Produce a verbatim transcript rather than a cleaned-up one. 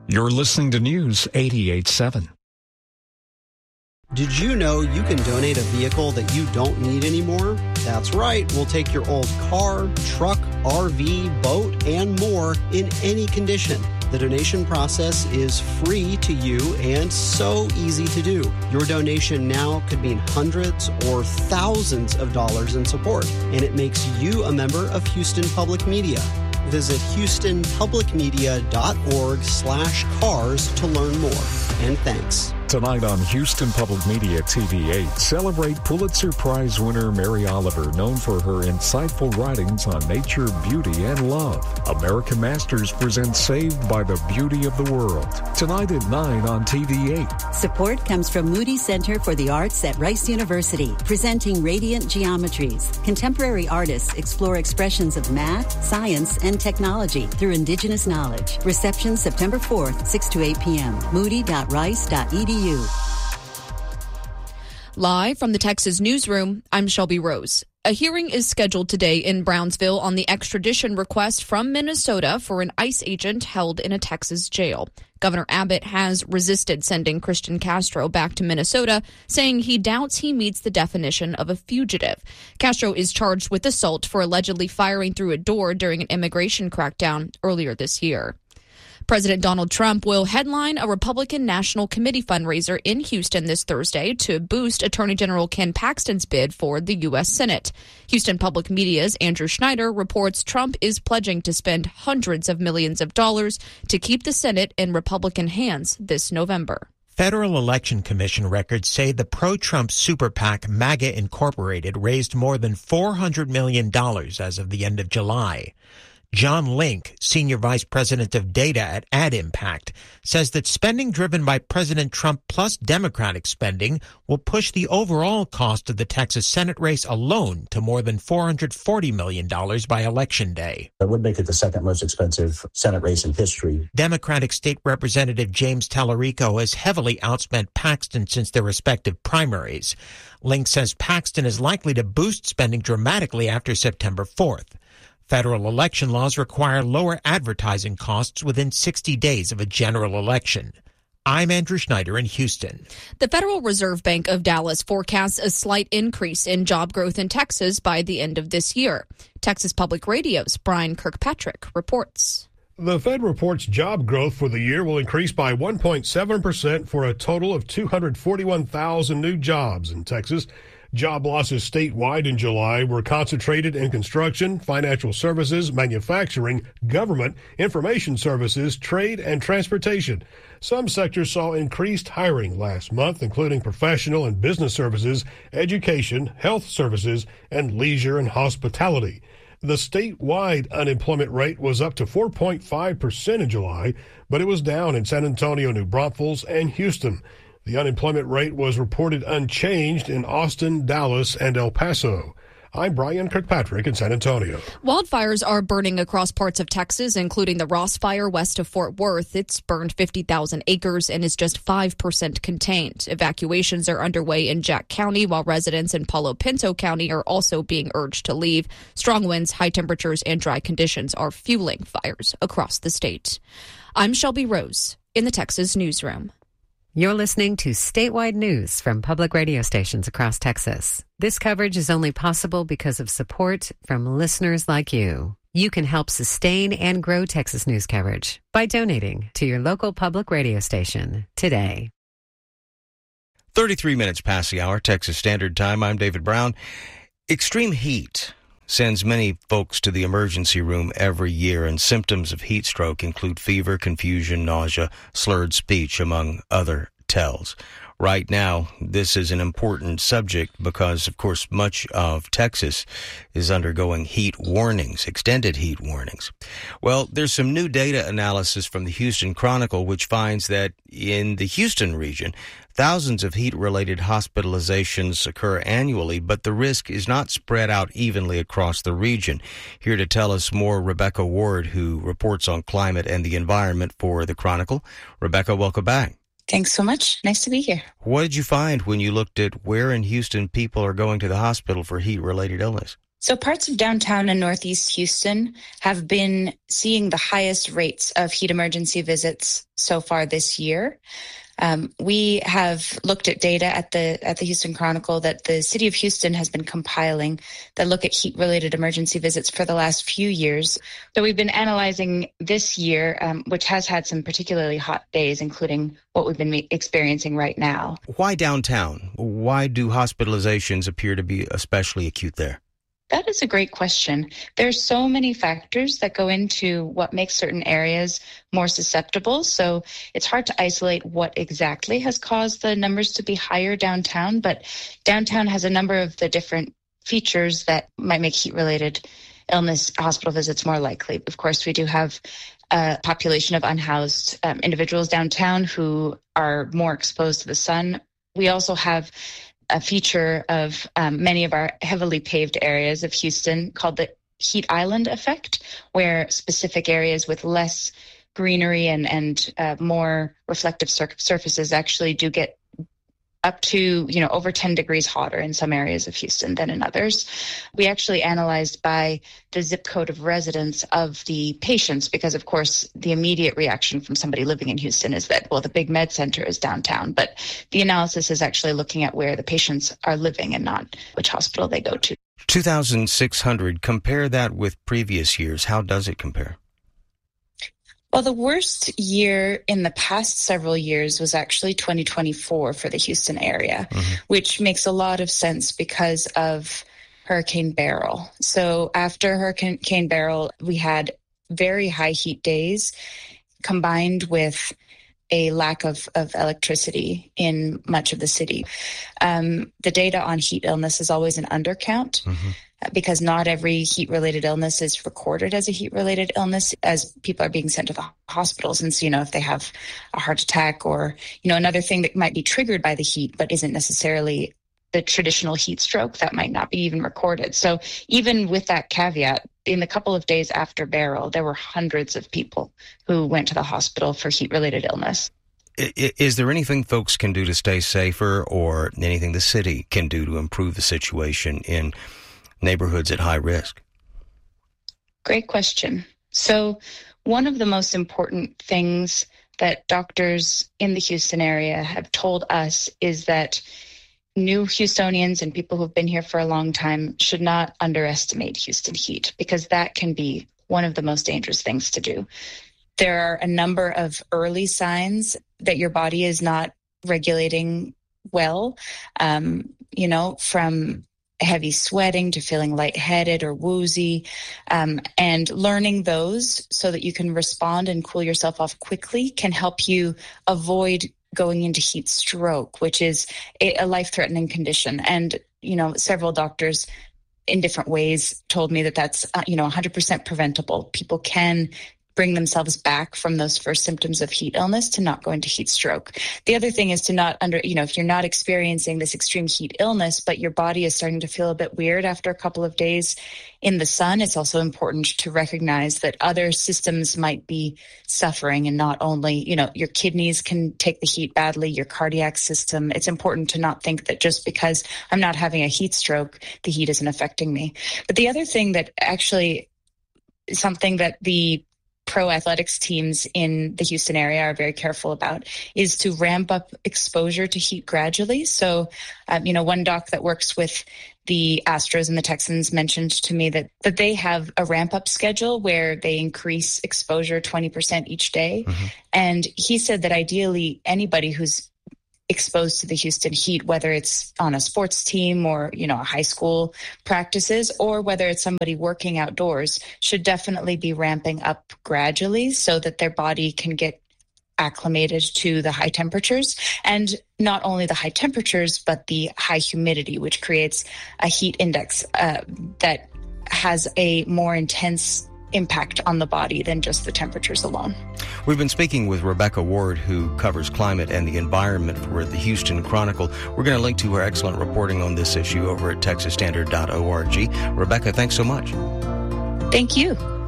You're listening to News eighty-eight point seven. Did you know you can donate a vehicle that you don't need anymore? That's right. We'll take your old car, truck, R V, boat, and more in any condition. The donation process is free to you and so easy to do. Your donation now could mean hundreds or thousands of dollars in support, and it makes you a member of Houston Public Media. Visit houstonpublicmedia.org slash cars to learn more. And thanks. Tonight on Houston Public Media T V eight, celebrate Pulitzer Prize winner Mary Oliver, known for her insightful writings on nature, beauty, and love. American Masters presents Saved by the Beauty of the World. Tonight at nine on T V eight. Support comes from Moody Center for the Arts at Rice University, presenting Radiant Geometries. Contemporary artists explore expressions of math, science, and technology through indigenous knowledge. Reception September fourth, six to eight p.m. moody dot rice dot e d u. Live from the Texas Newsroom, I'm Shelby Rose. A hearing is scheduled today in Brownsville on the extradition request from Minnesota for an ICE agent held in a Texas jail. Governor Abbott has resisted sending Christian Castro back to Minnesota, saying he doubts he meets the definition of a fugitive. Castro is charged with assault for allegedly firing through a door during an immigration crackdown earlier this year. President Donald Trump will headline a Republican National Committee fundraiser in Houston this Thursday to boost Attorney General Ken Paxton's bid for the U S Senate. Houston Public Media's Andrew Schneider reports Trump is pledging to spend hundreds of millions of dollars to keep the Senate in Republican hands this November. Federal Election Commission records say the pro-Trump super PAC MAGA Incorporated raised more than four hundred million dollars as of the end of July. John Link, Senior Vice President of Data at AdImpact, says that spending driven by President Trump plus Democratic spending will push the overall cost of the Texas Senate race alone to more than four hundred forty million dollars by Election Day. That would make it the second most expensive Senate race in history. Democratic State Representative James Tallarico has heavily outspent Paxton since their respective primaries. Link says Paxton is likely to boost spending dramatically after September fourth. Federal election laws require lower advertising costs within sixty days of a general election. I'm Andrew Schneider in Houston. The Federal Reserve Bank of Dallas forecasts a slight increase in job growth in Texas by the end of this year. Texas Public Radio's Brian Kirkpatrick reports. The Fed reports job growth for the year will increase by one point seven percent for a total of two hundred forty-one thousand new jobs in Texas. Job losses statewide in July were concentrated in construction, financial services, manufacturing, government, information services, trade, and transportation. Some sectors saw increased hiring last month, including professional and business services, education, health services, and leisure and hospitality. The statewide unemployment rate was up to four point five percent in July, but it was down in San Antonio, New Braunfels, and Houston. The unemployment rate was reported unchanged in Austin, Dallas, and El Paso. I'm Brian Kirkpatrick in San Antonio. Wildfires are burning across parts of Texas, including the Ross Fire west of Fort Worth. It's burned fifty thousand acres and is just five percent contained. Evacuations are underway in Jack County, while residents in Palo Pinto County are also being urged to leave. Strong winds, high temperatures, and dry conditions are fueling fires across the state. I'm Shelby Rose in the Texas Newsroom. You're listening to statewide news from public radio stations across Texas. This coverage is only possible because of support from listeners like you. You can help sustain and grow Texas news coverage by donating to your local public radio station today. thirty-three minutes past the hour, Texas Standard Time. I'm David Brown. Extreme heat sends many folks to the emergency room every year, and symptoms of heat stroke include fever, confusion, nausea, slurred speech, among other tells. Right now, this is an important subject because, of course, much of Texas is undergoing heat warnings, extended heat warnings. Well, there's some new data analysis from the Houston Chronicle, which finds that in the Houston region, thousands of heat-related hospitalizations occur annually, but the risk is not spread out evenly across the region. Here to tell us more, Rebecca Ward, who reports on climate and the environment for the Chronicle. Rebecca, welcome back. Thanks so much. Nice to be here. What did you find when you looked at where in Houston people are going to the hospital for heat-related illness? So parts of downtown and northeast Houston have been seeing the highest rates of heat emergency visits so far this year. Um, we have looked at data at the at the Houston Chronicle that the city of Houston has been compiling that look at heat-related emergency visits for the last few years. So we've been analyzing this year, um, which has had some particularly hot days, including what we've been experiencing right now. Why downtown? Why do hospitalizations appear to be especially acute there? That is a great question. There's so many factors that go into what makes certain areas more susceptible. So it's hard to isolate what exactly has caused the numbers to be higher downtown. But downtown has a number of the different features that might make heat-related illness hospital visits more likely. Of course, we do have a population of unhoused um, individuals downtown who are more exposed to the sun. We also have a feature of um, many of our heavily paved areas of Houston called the heat island effect, where specific areas with less greenery and, and uh, more reflective sur- surfaces actually do get up to, you know, over ten degrees hotter in some areas of Houston than in others. We actually analyzed by the zip code of residence of the patients because, of course, the immediate reaction from somebody living in Houston is that, well, the big med center is downtown. But the analysis is actually looking at where the patients are living and not which hospital they go to. two thousand six hundred, compare that with previous years. How does it compare? Well, the worst year in the past several years was actually twenty twenty-four for the Houston area, mm-hmm. which makes a lot of sense because of Hurricane Beryl. So after Hurricane Beryl, we had very high heat days combined with a lack of, of electricity in much of the city. Um, the data on heat illness is always an undercount. Mm-hmm. Because not every heat-related illness is recorded as a heat-related illness as people are being sent to the hospitals. And so, you know, if they have a heart attack or, you know, another thing that might be triggered by the heat but isn't necessarily the traditional heat stroke, that might not be even recorded. So even with that caveat, in the couple of days after Beryl, there were hundreds of people who went to the hospital for heat-related illness. Is there anything folks can do to stay safer or anything the city can do to improve the situation in neighborhoods at high risk? Great question. So one of the most important things that doctors in the Houston area have told us is that new Houstonians and people who've been here for a long time should not underestimate Houston heat, because that can be one of the most dangerous things to do. There are a number of early signs that your body is not regulating well, um, you know, from heavy sweating to feeling lightheaded or woozy, um, and learning those so that you can respond and cool yourself off quickly can help you avoid going into heat stroke, which is a, a life-threatening condition. And, you know, several doctors in different ways told me that that's, uh, you know, one hundred percent preventable. People can bring themselves back from those first symptoms of heat illness to not go into heat stroke. The other thing is to not under, you know, if you're not experiencing this extreme heat illness, but your body is starting to feel a bit weird after a couple of days in the sun, it's also important to recognize that other systems might be suffering, and not only, you know, your kidneys can take the heat badly, your cardiac system. It's important to not think that just because I'm not having a heat stroke, the heat isn't affecting me. But the other thing that actually is something that the pro athletics teams in the Houston area are very careful about is to ramp up exposure to heat gradually. So, um, you know, one doc that works with the Astros and the Texans mentioned to me that, that they have a ramp up schedule where they increase exposure twenty percent each day. Mm-hmm. And he said that ideally anybody who's exposed to the Houston heat, whether it's on a sports team or, you know, high school practices, or whether it's somebody working outdoors, should definitely be ramping up gradually so that their body can get acclimated to the high temperatures, and not only the high temperatures, but the high humidity, which creates a heat index uh, that has a more intense impact on the body than just the temperatures alone. We've been speaking with Rebecca Ward, who covers climate and the environment for the Houston Chronicle. We're going to link to her excellent reporting on this issue over at texas standard dot org. Rebecca, thanks so much. Thank you.